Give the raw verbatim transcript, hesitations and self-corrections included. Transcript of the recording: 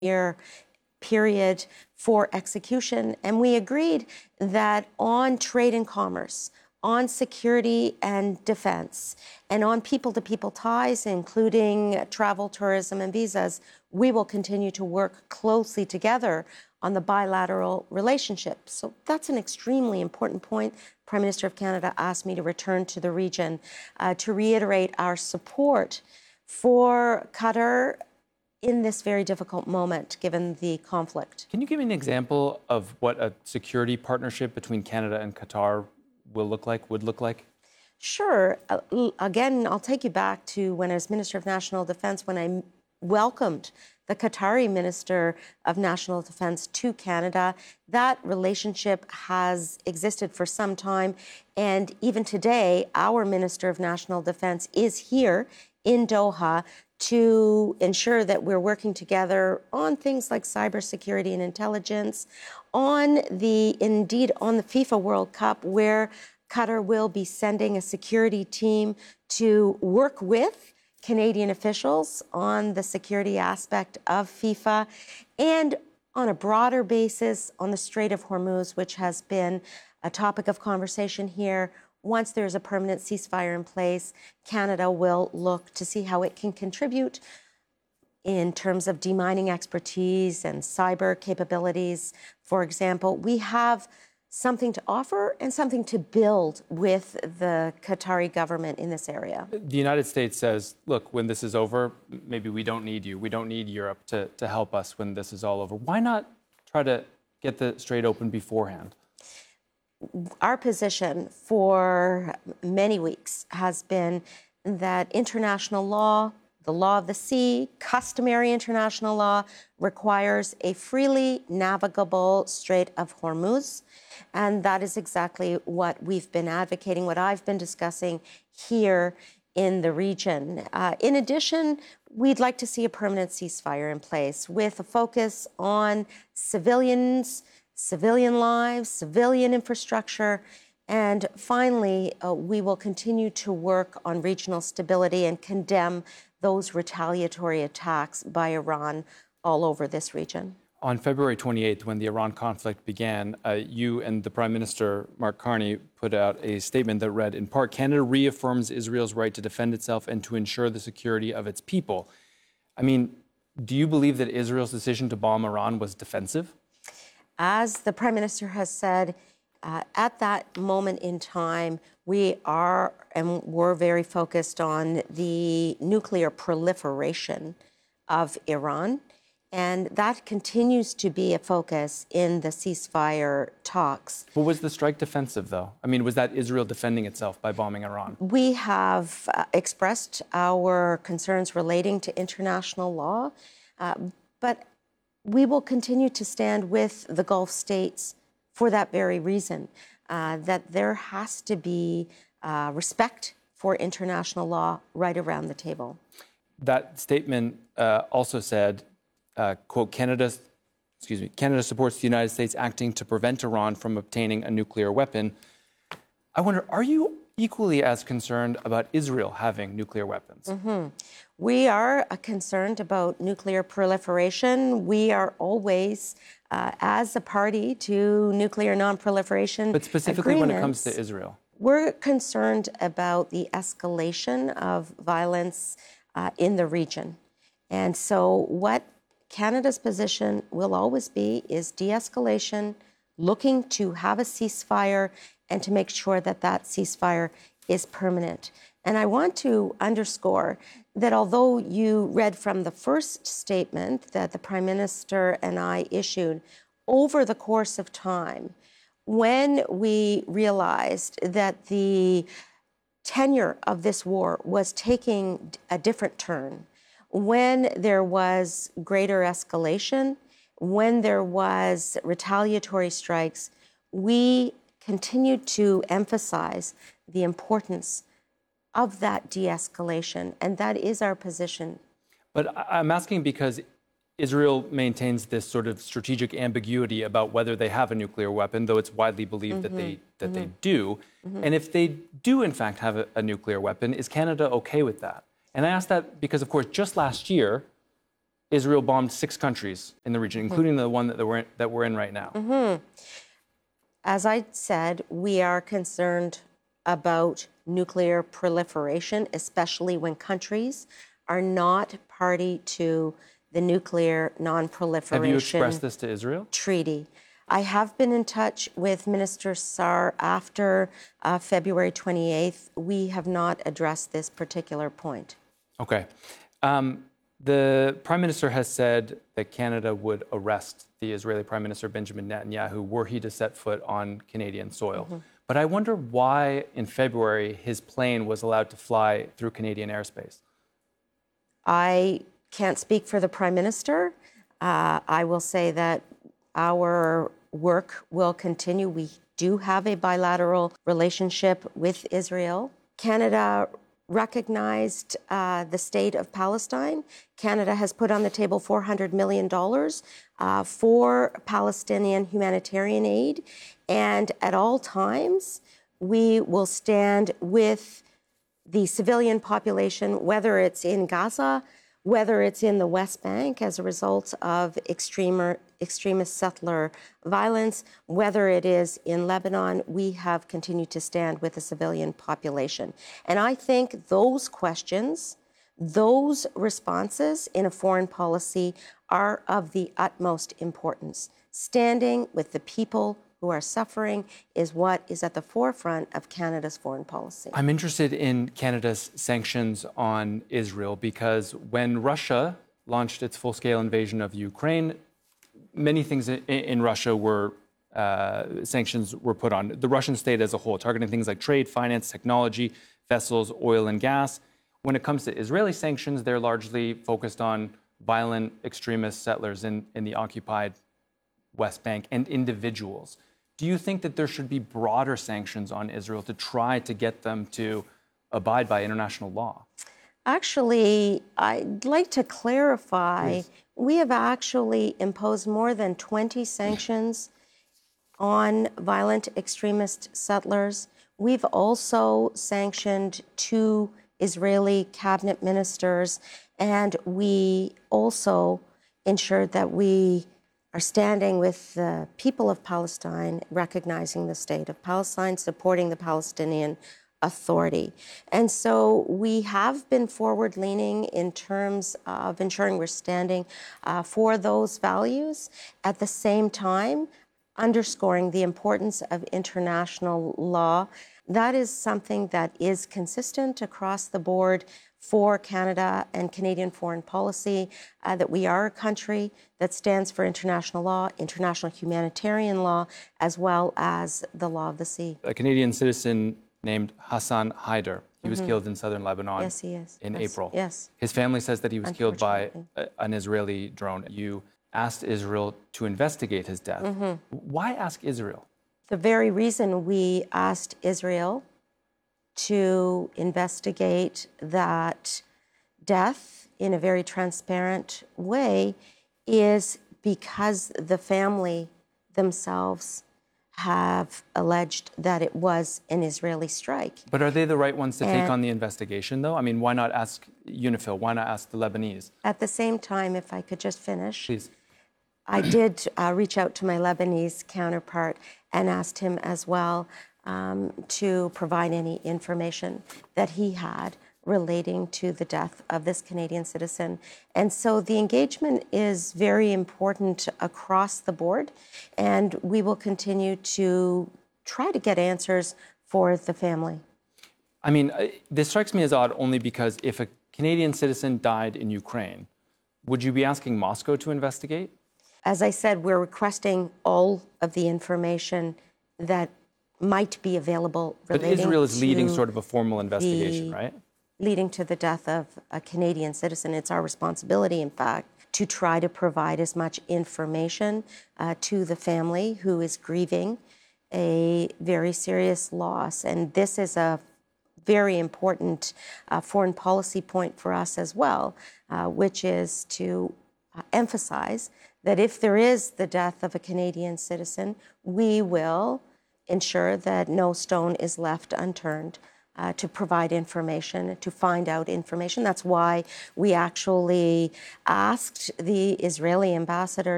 year period for execution. And we agreed that on trade and commerce, on security and defense, and on people-to-people ties, including travel, tourism, and visas, we will continue to work closely together on the bilateral relationship. So that's an extremely important point. Prime Minister of Canada asked me to return to the region uh, to reiterate our support for Qatar in this very difficult moment, given the conflict. Can you give me an example of what a security partnership between Canada and Qatar will look like, would look like? Sure. Uh, again, I'll take you back to when I was Minister of National Defence, when I welcomed the Qatari Minister of National Defence to Canada. That relationship has existed for some time. And even today, our Minister of National Defence is here in Doha to ensure that we're working together on things like cybersecurity and intelligence, on the, indeed, on the FIFA World Cup, where Qatar will be sending a security team to work with Canadian officials on the security aspect of FIFA, and on a broader basis on the Strait of Hormuz, which has been a topic of conversation here. Once there's a permanent ceasefire in place, Canada will look to see how it can contribute in terms of demining expertise and cyber capabilities. For example, we have something to offer and something to build with the Qatari government in this area. The United States says, look, when this is over, maybe we don't need you. We don't need Europe to, to help us when this is all over. Why not try to get the strait open beforehand? Our position for many weeks has been that international law, the law of the sea, customary international law, requires a freely navigable Strait of Hormuz. And that is exactly what we've been advocating, what I've been discussing here in the region. Uh, in addition, we'd like to see a permanent ceasefire in place with a focus on civilians, civilian lives, civilian infrastructure. And finally, uh, we will continue to work on regional stability and condemn those retaliatory attacks by Iran all over this region. On February twenty-eighth, when the Iran conflict began, uh, you and the Prime Minister, Mark Carney, put out a statement that read, in part, Canada reaffirms Israel's right to defend itself and to ensure the security of its people. I mean, do you believe that Israel's decision to bomb Iran was defensive? As the Prime Minister has said, uh, at that moment in time, we are and were very focused on the nuclear proliferation of Iran. And that continues to be a focus in the ceasefire talks. But was the strike defensive, though? I mean, was that Israel defending itself by bombing Iran? We have uh, expressed our concerns relating to international law, uh, but we will continue to stand with the Gulf states for that very reason, uh, that there has to be uh, respect for international law right around the table. That statement uh, also said, Uh, quote, Canada, excuse me, Canada supports the United States acting to prevent Iran from obtaining a nuclear weapon. I wonder, are you equally as concerned about Israel having nuclear weapons? Mm-hmm. We are uh, concerned about nuclear proliferation. We are always, uh, as a party to nuclear non-proliferation But specifically when it comes to Israel? We're concerned about the escalation of violence uh, in the region. And so what Canada's position will always be is de-escalation, looking to have a ceasefire and to make sure that that ceasefire is permanent. And I want to underscore that although you read from the first statement that the Prime Minister and I issued, over the course of time, when we realized that the tenure of this war was taking a different turn, when there was greater escalation, when there was retaliatory strikes, we continued to emphasize the importance of that de-escalation, and that is our position. But I'm asking because Israel maintains this sort of strategic ambiguity about whether they have a nuclear weapon, though it's widely believed mm-hmm. that they that mm-hmm. they do. Mm-hmm. And if they do, in fact, have a, a nuclear weapon, is Canada okay with that? And I ask that because, of course, just last year, Israel bombed six countries in the region, including the one that we're in, that we're in right now. Mm-hmm. As I said, we are concerned about nuclear proliferation, especially when countries are not party to the Nuclear Non-Proliferation Have you expressed this to Israel? Treaty. I have been in touch with Minister Sar after uh, February twenty-eighth. We have not addressed this particular point. Okay. Um, the Prime Minister has said that Canada would arrest the Israeli Prime Minister Benjamin Netanyahu were he to set foot on Canadian soil. Mm-hmm. But I wonder why in February his plane was allowed to fly through Canadian airspace. I can't speak for the Prime Minister. Uh, I will say that our work will continue. We do have a bilateral relationship with Israel. Canada recognized uh, the state of Palestine. Canada has put on the table four hundred million dollars uh, for Palestinian humanitarian aid. And at all times, we will stand with the civilian population, whether it's in Gaza, whether it's in the West Bank as a result of extreme, extremist settler violence, whether it is in Lebanon, we have continued to stand with the civilian population. And I think those questions, those responses in a foreign policy are of the utmost importance. Standing with the people who are suffering is what is at the forefront of Canada's foreign policy. I'm interested in Canada's sanctions on Israel because when Russia launched its full-scale invasion of Ukraine, many things in, in Russia were uh, sanctions were put on the Russian state as a whole, targeting things like trade, finance, technology, vessels, oil and gas. When it comes to Israeli sanctions, they're largely focused on violent extremist settlers in, in the occupied West Bank and individuals. Do you think that there should be broader sanctions on Israel to try to get them to abide by international law? Actually, I'd like to clarify. Please. We have actually imposed more than twenty sanctions on violent extremist settlers. We've also sanctioned two Israeli cabinet ministers, and we also ensured that we are standing with the people of Palestine, recognizing the state of Palestine, supporting the Palestinian Authority. And so we have been forward-leaning in terms of ensuring we're standing uh, for those values, at the same time underscoring the importance of international law. That is something that is consistent across the board for Canada and Canadian foreign policy, uh, that we are a country that stands for international law, international humanitarian law, as well as the law of the sea. A Canadian citizen named Hassan Haider, he was mm-hmm. killed in southern Lebanon yes, he is. in yes. April. Yes. His family says that he was killed by a, an Israeli drone. You asked Israel to investigate his death. Mm-hmm. Why ask Israel? The very reason we asked Israel to investigate that death in a very transparent way is because the family themselves have alleged that it was an Israeli strike. But are they the right ones to and take on the investigation, though? I mean, why not ask UNIFIL? Why not ask the Lebanese? At the same time, if I could just finish. Please. I did uh, reach out to my Lebanese counterpart and asked him as well um, to provide any information that he had relating to the death of this Canadian citizen. And so the engagement is very important across the board, and we will continue to try to get answers for the family. I mean, this strikes me as odd only because if a Canadian citizen died in Ukraine, would you be asking Moscow to investigate? As I said, we're requesting all of the information that might be available relating to... But Israel is leading sort of a formal investigation, the, right? Leading to the death of a Canadian citizen. It's our responsibility, in fact, to try to provide as much information uh, to the family who is grieving a very serious loss. And this is a very important uh, foreign policy point for us as well, uh, which is to uh, emphasize that if there is the death of a Canadian citizen, we will ensure that no stone is left unturned uh, to provide information, to find out information. That's why we actually asked the Israeli ambassador